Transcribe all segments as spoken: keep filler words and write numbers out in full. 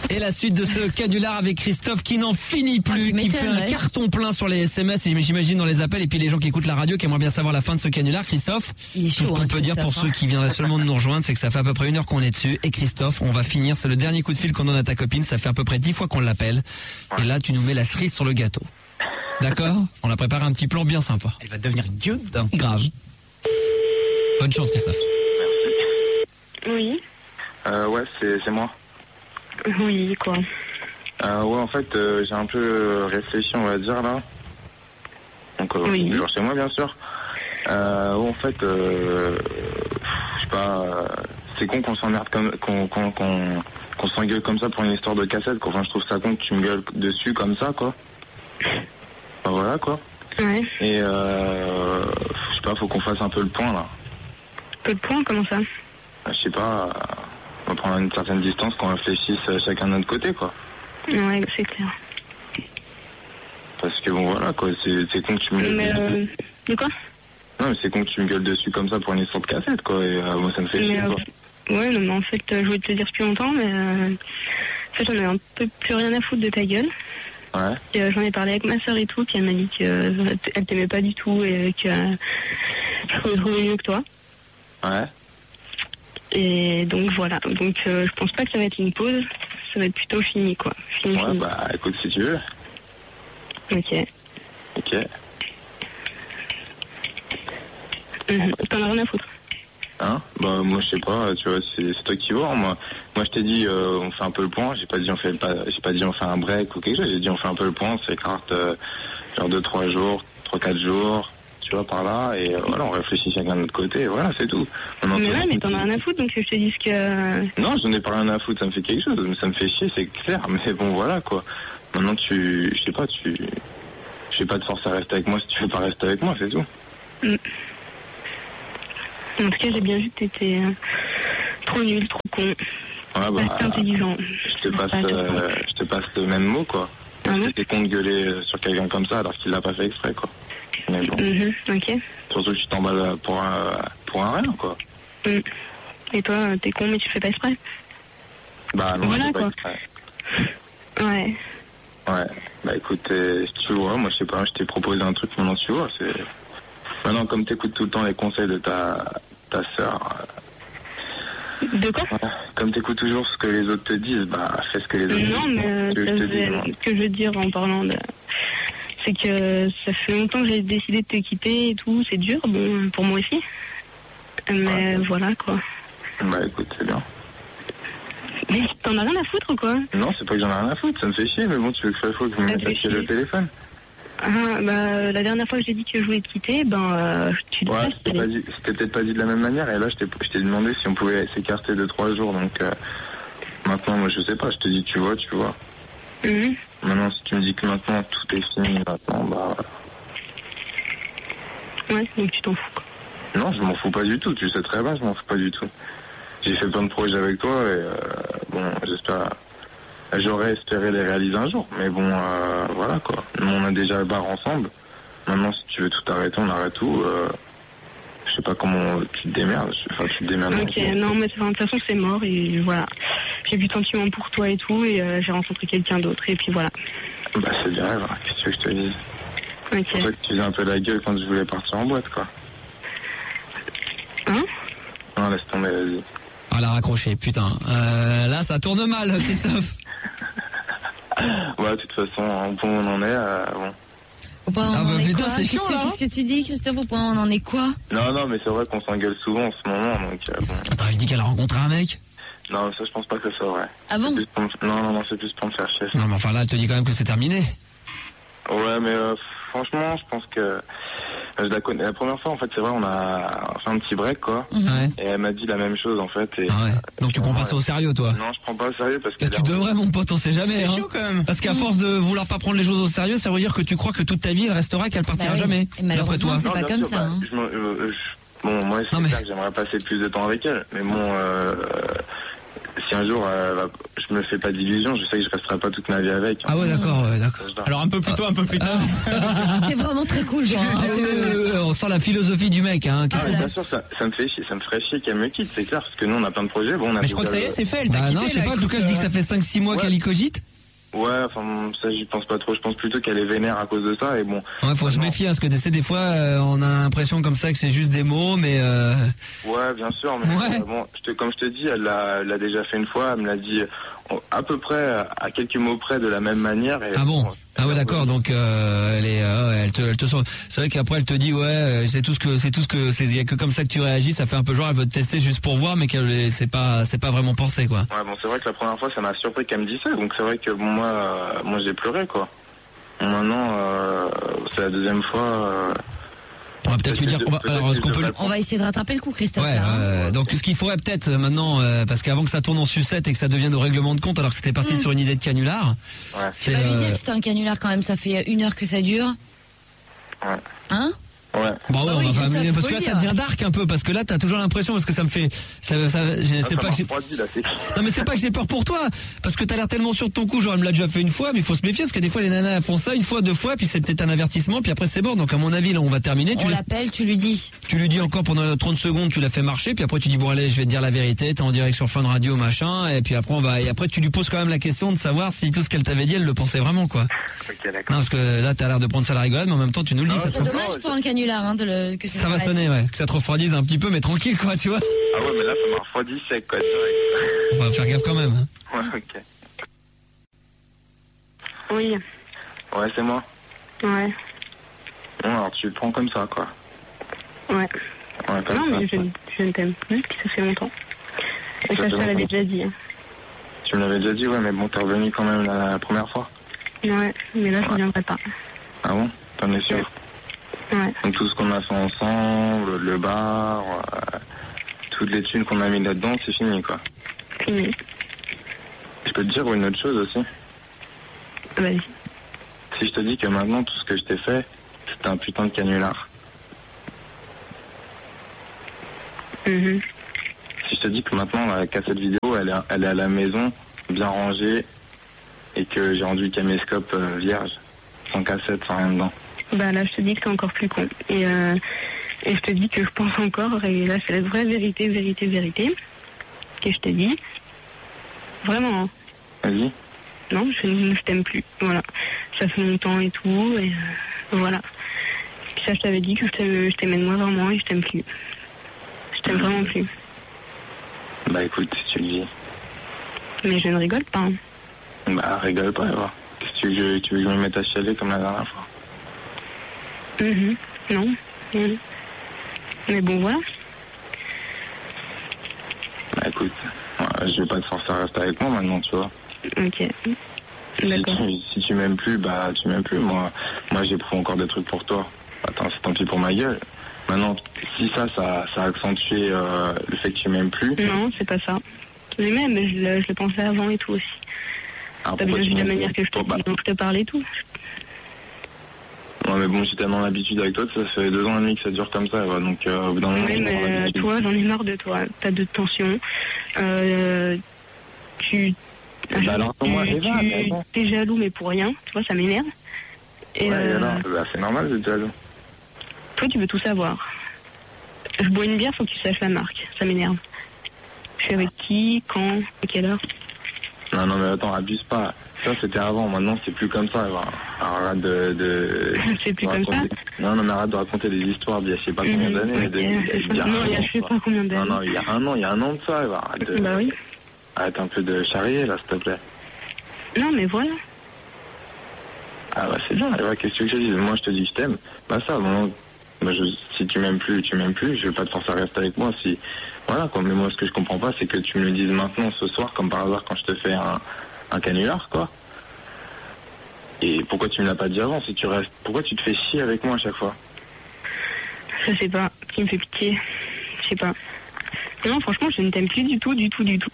Et la suite de ce canular avec Christophe qui n'en finit plus, ah, qui fait un ouais. carton plein sur les S M S et j'imagine dans les appels et puis les gens qui écoutent la radio qui aimeraient bien savoir la fin de ce canular. Christophe, il est chaud, tout ce qu'on hein, peut dire pour Christophe, ceux hein. qui viendraient seulement de nous rejoindre, c'est que ça fait à peu près une heure qu'on est dessus. Et Christophe, on va finir, c'est le dernier coup de fil qu'on donne à ta copine, ça fait à peu près dix fois qu'on l'appelle. Et là, tu nous mets la cerise sur le gâteau. D'accord? On a préparé un petit plan bien sympa. Elle va devenir Dieu d'un Grave. Bonne chance, Christophe. Oui. Euh, ouais, c'est, c'est moi. Oui, quoi. Euh, ouais, en fait, euh, j'ai un peu réfléchi, on va dire, là. Donc, euh, oui. toujours chez moi, bien sûr. Euh, ouais, en fait, euh, je sais pas, euh, c'est con qu'on s'emmerde comme, qu'on, qu'on, qu'on, qu'on s'engueule comme ça pour une histoire de cassette, quoi. Enfin, je trouve ça con que tu me gueules dessus comme ça, quoi. Enfin, voilà, quoi. Ouais. Et, euh, je sais pas, faut qu'on fasse un peu le point, là. Peu de points, comment ça? Je sais pas, on va prendre une certaine distance, qu'on réfléchisse chacun de notre côté, quoi. Ouais, c'est clair. Parce que bon, voilà, quoi, c'est, c'est con que tu me gueules Mais dessus. euh, de quoi? Non, mais c'est con que tu me gueules dessus comme ça pour une histoire de cassette, quoi, et euh, moi ça me fait chier, Mais, quoi. euh, ouais, non, mais en fait, euh, je voulais te le dire depuis longtemps, mais euh, en fait, j'en ai un peu plus rien à foutre de ta gueule. Ouais. Et, euh, j'en ai parlé avec ma soeur et tout, puis elle m'a dit qu'elle t'aimait pas du tout et que euh, je pouvais trouver mieux que toi. Ouais. Et donc voilà, donc euh, je pense pas que ça va être une pause, ça va être plutôt fini, quoi. Fini, Ouais, fini. bah, écoute, si tu veux. Ok. Ok. Mmh. T'en as rien à foutre. Hein? Bah, moi, je sais pas, tu vois, c'est, c'est toi qui vois, moi. Moi, je t'ai dit, euh, on fait un peu le point, j'ai pas dit on fait pas, j'ai pas dit on fait un break ou quelque chose, j'ai dit on fait un peu le point, on s'écarte, euh, genre deux, trois jours, trois, quatre jours, tu vois, par là, et euh, voilà, on réfléchit chacun de notre côté, et voilà, c'est tout. Maintenant, Mais toi, ouais, mais t'en as rien à foutre, donc je te dis ce que... non, j'en ai pas rien à foutre, ça me fait quelque chose, mais ça me fait chier, c'est clair, mais bon, voilà, quoi. Maintenant, tu, je sais pas, tu, je vais pas te forcer à rester avec moi si tu veux pas rester avec moi, c'est tout. Mm. En tout cas, j'ai bien vu que t'étais euh, trop nul, trop con, Ouais, pas bah, assez intelligent. je te passe, euh, je te passe le même mot, quoi. Ah bon? C'est con de gueuler sur quelqu'un comme ça alors qu'il l'a pas fait exprès, quoi. Mais bon. Mhm, ok. Surtout que tu t'emballes pour un, pour un rien, quoi. Mm. Et toi, t'es con, mais tu fais pas exprès. Bah non, Voilà, c'est pas quoi. exprès. Ouais. Ouais. Bah écoute, euh, si tu vois, moi je sais pas, je t'ai proposé un truc, maintenant tu vois, c'est... Maintenant, comme t'écoutes tout le temps les conseils de ta, ta sœur... euh, De quoi? voilà. Comme t'écoutes toujours ce que les autres te disent, bah fais ce que les autres disent. Non, mais euh, Tu veux que ça je te dise, faisait- moi ce que je veux dire en parlant de... C'est que ça fait longtemps que j'ai décidé de te quitter et tout, c'est dur, bon, pour moi aussi. Mais Ouais. voilà, quoi. Bah écoute, c'est bien. Mais t'en as rien à foutre, ou quoi? Non, c'est pas que j'en ai rien à foutre, ça me fait chier, mais bon, tu veux que je fasse quoi, que je me Ça mette te à fait chier le chier. téléphone? Ah, bah, la dernière fois que j'ai dit que je voulais te quitter, ben, euh, tu le Ouais, sais, c'était pas dit- c'était peut-être pas dit de la même manière, et là, je t'ai, je t'ai demandé si on pouvait s'écarter de trois jours, donc euh, maintenant, moi, je sais pas, je te dis, tu vois, tu vois. Mhm. Maintenant, si tu me dis que maintenant, tout est fini, maintenant, bah... Ouais, donc tu t'en fous, quoi. Non, je m'en fous pas du tout, tu sais très bien, je m'en fous pas du tout. J'ai fait plein de projets avec toi, et euh, bon, j'espère... J'aurais espéré les réaliser un jour, mais bon, euh, voilà, quoi. Nous, on a déjà le bar ensemble. Maintenant, si tu veux tout arrêter, on arrête tout. Euh, je sais pas comment tu te démerdes. Enfin, tu te démerdes. Ok, non, mais enfin, de toute façon, c'est mort, et voilà. J'ai plus de sentiments pour toi et tout, et euh, j'ai rencontré quelqu'un d'autre, et puis voilà. Bah, c'est bien, voilà. Qu'est-ce que tu veux que je te dise? Ok. C'est pour ça que tu faisais un peu la gueule quand je voulais partir en boîte, quoi. Hein? Non, laisse tomber, vas-y. Ah, la raccroché, putain. Euh, là, ça tourne mal, Christophe. Ouais, de toute façon, au point où on en est, euh, bon. Au point où Ah on bah, en est putain, quoi? c'est Qu'est-ce chaud, que, là, hein. qu'est-ce que tu dis, Christophe? Au point où on en est quoi? Non, non, mais c'est vrai qu'on s'engueule souvent en ce moment, donc euh, bon. Attends, je dis qu'elle a rencontré un mec. Non, ça, je pense pas que ça soit vrai. Ah bon? C'est plus pour me- Non, non, non, c'est plus pour me faire chier. Non, mais enfin là, elle te dit quand même que c'est terminé. Ouais, mais euh, franchement, je pense que euh, je la connais. La première fois, en fait, c'est vrai, on a fait un petit break, quoi. Ouais. Et elle m'a dit la même chose, en fait. Et, Ah ouais. Donc tu prends pas ça au sérieux, toi? Non, je prends pas au sérieux parce que... Bah, tu devrais, mon pote, on sait jamais. C'est Hein. chaud, quand même. Parce qu'à force de vouloir pas prendre les choses au sérieux, ça veut dire que tu crois que toute ta vie elle restera, qu'elle partira Bah oui. jamais. Et D'après malheureusement, toi. c'est pas bien comme sûr, ça, bah, hein. je me- euh, je- Bon, moi, c'est Non, mais- clair que j'aimerais passer plus de temps avec elle. Mais bon, euh, si qu'un jour, euh, va- je me fais pas d'illusions, je sais que je resterai pas toute ma vie avec. Ah ouais, d'accord, ouais, d'accord. Alors un peu plus tôt, un peu plus tard. C'est vraiment très cool, genre. Ah, hein. euh, euh, on sent la philosophie du mec, hein. Ah, mais bien sûr, ça, ça me fait chier, ça me ferait chier qu'elle me quitte, c'est clair, parce que nous on a plein de projets. Bon, on a Mais je crois que ça y est, c'est fait. Elle t'a Bah quitté, non, je sais là, pas, en tout écoute, cas, je dis que euh, ça fait cinq six mois Ouais. qu'elle y cogite. Ouais, enfin ça j'y pense pas trop. Je pense plutôt qu'elle est vénère à cause de ça. Et bon. Ouais, faut se non. méfier, hein, parce que tu sais, des fois, euh, on a l'impression comme ça que c'est juste des mots, mais euh, Ouais, bien sûr. Mais Ouais. euh, bon, je te, comme je te dis, elle l'a, elle l'a déjà fait une fois. Elle me l'a dit euh, à peu près, à quelques mots près, de la même manière. Et ah bon. bon, Ah ouais, d'accord. Donc euh, elle est, euh, ouais, elle te, elle te sent. C'est vrai qu'après elle te dit ouais, euh, c'est tout ce que, c'est tout ce que, c'est, y a que comme ça que tu réagis. Ça fait un peu genre elle veut te tester juste pour voir, mais qu'elle, est- c'est pas, c'est pas vraiment pensé quoi. Ouais, bon, c'est vrai que la première fois, ça m'a surpris qu'elle me dise ça. Donc c'est vrai que bon, moi, euh, moi j'ai pleuré quoi. Bon, maintenant, euh, c'est la deuxième fois. euh, On va peut-être lui dire. On va, alors ce qu'on peut. lui- On va essayer de rattraper le coup, Christophe. Ouais, là, hein. euh, donc ce qu'il faudrait peut-être euh, maintenant, euh, parce qu'avant que ça tourne en sucette et que ça devienne au règlement de compte, alors que c'était parti Mm. sur une idée de canular, Ouais. c'est Tu vas lui euh, dire que c'est un canular quand même, ça fait une heure que ça dure. Ouais. Hein Ouais. bon, ouais, Bah on oui, va c'est pas- ça, mais faut parce que le là ça dire. devient dark un peu, parce que là t'as toujours l'impression, parce que ça me fait, ça, ça, je Ah, sais ça pas m'a que j'ai. refroidi, là, c'est- Non mais c'est pas que j'ai peur pour toi, parce que t'as l'air tellement sûr de ton coup, genre elle me l'a déjà fait une fois, mais il faut se méfier parce que des fois les nanas elles font ça une fois, deux fois, puis c'est peut-être un avertissement, puis après c'est bon. Donc à mon avis là on va terminer. Tu, On laisses- l'appelle, tu lui dis. tu lui dis encore pendant trente secondes, tu l'as fait marcher, puis après tu dis bon allez je vais te dire la vérité, t'es en direct sur Fun Radio machin, et puis après on va, et après tu lui poses quand même la question de savoir si tout ce qu'elle t'avait dit elle le pensait vraiment quoi. Ok, d'accord. Non parce que là t'as l'air de prendre ça à la rigolade, mais en même temps tu nous le dis. Ah, ça, te- C'est dommage pour un canular hein, de le, que ça, ça va s'arrête. sonner, ouais, que ça te refroidisse un petit peu, mais tranquille quoi, tu vois. Ah ouais, mais là, ça m'a refroidi sec quoi. direct. On va faire gaffe quand même. hein. Ouais, ok. Oui, Ouais, c'est moi. ouais, Bon, alors tu le prends comme ça quoi. ouais. Ouais, comme Non, ça. mais je, je ne t'aime plus, puis ça fait longtemps. Et Ça ça, fait je te l'avais longtemps. déjà dit. hein. Tu me l'avais déjà dit, ouais, mais bon, t'es revenu quand même la, la première fois. Ouais, mais là, je ne reviendrai pas. Ah bon? T'en es sûr? Ouais. Donc tout ce qu'on a fait ensemble, le bar, euh, toutes les thunes qu'on a mis là-dedans, c'est fini quoi. Fini. Je peux te dire une autre chose aussi. Vas-y. Si je te dis que maintenant tout ce que je t'ai fait, c'était un putain de canular. Mhm. Si je te dis que maintenant la cassette vidéo, elle est, elle est à la maison, bien rangée, et que j'ai rendu le caméscope euh, vierge, sans cassette, sans rien dedans. Bah là, je te dis que t'es encore plus con. Et, euh, et je te dis que je pense encore, et là, c'est la vraie vérité, vérité, vérité, que je te dis. Vraiment, hein. Vas-y. Non, je, je t'aime plus. Voilà. Ça fait longtemps et tout, et euh, voilà. Puis ça, je t'avais dit que je t'aimais, je t'aimais de moins en moins, et je t'aime plus. Je t'aime vraiment plus. Bah écoute, si tu le dis. Mais je ne rigole pas. hein. Bah rigole pas, va. Qu'est-ce que tu veux, que je- tu veux que je me mette à chialer comme la dernière fois? Mhm. Non. Mhm. Mais bon, voilà. Bah écoute, ouais, je vais pas te forcer à rester avec moi maintenant, tu vois. Ok. Si D'accord. tu, si tu m'aimes plus, bah tu m'aimes plus. Moi, moi j'éprouve encore des trucs pour toi. Attends, c'est tant pis pour ma gueule. Maintenant, si ça, ça, ça a accentué euh, le fait que tu m'aimes plus. Non, c'est pas ça. Mais même, je le, je le pensais avant et tout aussi. ah, T'as pourquoi bien tu vu la m'aimes manière plus que je te Oh, bah, dis, donc je te parle et tout. Non mais bon, j'ai tellement l'habitude avec toi, ça fait deux ans et demi que ça dure comme ça, ouais. Donc euh, au bout d'un moment, Oui, on aura mais euh, l'habitude. toi, j'en ai marre de toi. T'as de tension. Euh, tu. Bah alors, tu, moi, Eva, tu- mais bon. t'es jaloux, mais pour rien. Tu vois, ça m'énerve. Et Ouais, euh, alors, bah, c'est normal d'être jaloux. toi, tu veux tout savoir. Je bois une bière, faut que tu saches la marque. Ça m'énerve. Je suis avec qui, quand, à quelle heure. Non, non, mais attends, abuse pas. Ça, c'était avant. Maintenant, c'est plus comme ça. Eva. Alors, arrête de... de C'est plus de comme ça. raconter- Non, non, mais arrête de raconter des histoires d'il y a je sais pas combien Mhm, d'années. mais ok, de- c'est il y ça. a Non, un il y a an, je sais quoi. pas combien Non, d'années. non, il y a un an, il y a un an de ça, Eva. Arrête, de... Bah oui. arrête un peu de charrier, là, s'il te plaît. Non, mais voilà. Ah bah c'est bien, Eva, qu'est-ce que tu veux que je te dise? Moi, je te dis que je t'aime. Bah ça, bon, bah, je... si tu m'aimes plus, tu m'aimes plus. Je vais pas te forcer à rester avec moi. Si... Voilà, quoi. Mais moi, ce que je comprends pas, c'est que tu me le dises maintenant, ce soir, comme par hasard, quand je te fais un, un canular, quoi. Et pourquoi tu me l'as pas dit avant? Si tu restes, pourquoi tu te fais chier avec moi à chaque fois? Je sais pas. Qui me fait pitié. Je sais pas. Non, franchement, je ne t'aime plus du tout, du tout, du tout.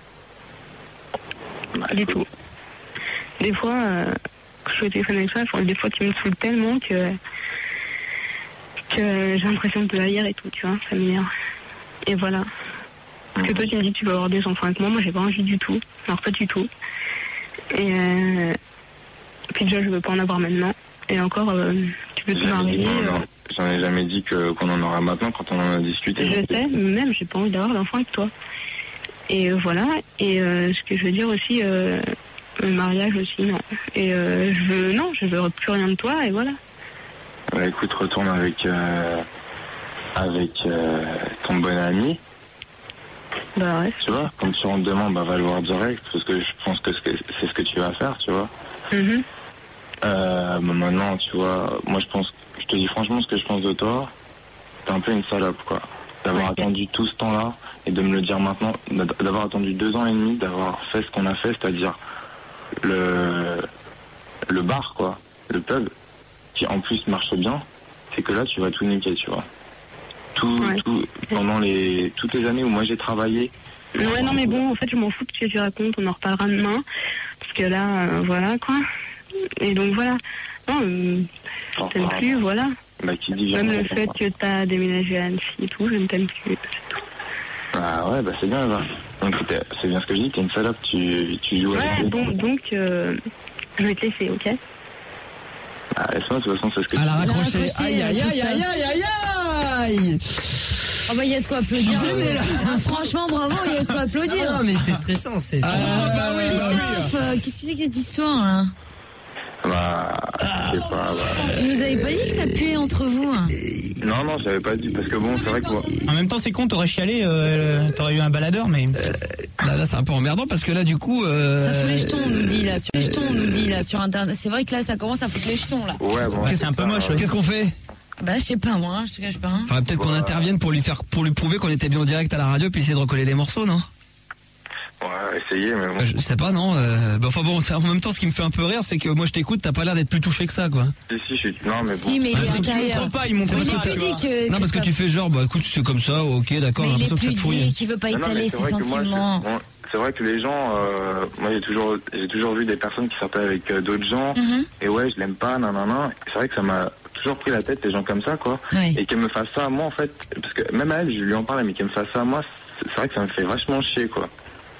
Bah, Du écoute, tout. Des fois, euh, quand je suis au téléphone avec toi, enfin, des fois tu me saoules tellement que, que j'ai l'impression de te haïr et tout, tu vois, ça m'énerve. Et voilà. Parce que toi, tu me dis que tu veux avoir des enfants avec moi. Moi, j'ai pas envie du tout. Alors, pas du tout. Et euh... puis déjà, je veux pas en avoir maintenant. Et encore, euh, tu peux te marier. Euh... J'en ai jamais dit que, qu'on en aura maintenant quand on en a discuté. Je sais, mais même, j'ai pas envie d'avoir d'enfant avec toi. Et euh, voilà. Et euh, ce que je veux dire aussi, euh, le mariage aussi, non. Et euh, je veux, non, je veux plus rien de toi, et voilà. Bah écoute, retourne avec, euh, avec euh, ton bon ami. Bah ouais. Tu vois, quand tu rentres demain, bah va le voir direct, parce que je pense que c'est ce que tu vas faire, tu vois. Mm-hmm. Euh, bah maintenant, tu vois, moi je pense, je te dis franchement ce que je pense de toi, t'es un peu une salope, quoi. D'avoir ouais. attendu tout ce temps-là, et de me le dire maintenant, d'avoir attendu deux ans et demi, d'avoir fait ce qu'on a fait, c'est-à-dire le, le bar, quoi, le pub, qui en plus marche bien, c'est que là tu vas tout niquer, tu vois. Tout, ouais. tout, pendant les, toutes les années où moi j'ai travaillé. Ouais, non mais bon, en fait je m'en fous de ce que tu racontes, on en reparlera demain, parce que là, euh, voilà, quoi. Et donc voilà, non, euh, je t'aime enfin, plus, voilà. Bah, qui dit même le fait que t'as déménagé à Annecy et tout, je ne t'aime plus, c'est tout. Ah ouais, bah c'est bien, bah. Donc c'est bien ce que je dis, t'es une salope, tu, tu joues ouais, avec bon, donc, euh, je vais te laisser, ok? Ah, laisse-moi, de toute façon, c'est ce que tu dis. À la raccrocher, aïe, aïe, aïe, aïe, aïe, aïe, aïe. Oh bah il y a de quoi applaudir. Ah, franchement bravo, il y a de quoi applaudir. Ah non mais c'est stressant, c'est ça. Ah bah oui, bah Christophe, oui. euh, qu'est-ce que c'est que cette histoire là? Bah, je sais pas, bah... Tu nous avais pas dit que ça puait entre vous hein? Non, non, j'avais pas dit, parce que bon, c'est vrai que... Moi... En même temps, c'est con, t'aurais chialé, euh, t'aurais eu un baladeur, mais... Euh, là, là c'est un peu emmerdant, parce que là, du coup... Euh... Ça fout les jetons, on nous dit, là, sur les jetons, on nous dit, là, sur Internet. C'est vrai que là, ça commence à foutre les jetons, là. Ouais, bon... Ouais, c'est un peu moche, ouais. Qu'est-ce qu'on fait? Bah, je sais pas, moi, je te cache pas. Hein. Faudrait peut-être qu'on intervienne pour lui faire, pour lui prouver qu'on était bien en direct à la radio, puis essayer de recoller les morceaux, non? Ouais, essayer, mais bon. Je sais pas, non. Euh, bah, enfin bon, en même temps, ce qui me fait un peu rire, c'est que moi je t'écoute, t'as pas l'air d'être plus touché que ça, quoi. Si, si, je suis. Non, mais bon. Si, mais il est intérieur. Pas, il montre il pas. est pudique. Non, parce que tu fais genre, bah écoute, c'est comme ça, ok, d'accord. Mais il est pudique, il veut pas étaler ses sentiments. Moi, c'est vrai que les gens, euh, moi j'ai toujours, j'ai toujours vu des personnes qui sortaient avec euh, d'autres gens, mm-hmm. et ouais, je l'aime pas, nanana. C'est vrai que ça m'a toujours pris la tête, les gens comme ça, quoi. Oui. Et qu'elle me fasse ça à moi, en fait, parce que même à elle, je lui en parlais, mais qu'elle me fasse ça à moi, c'est vrai que ça me fait vachement chier, quoi.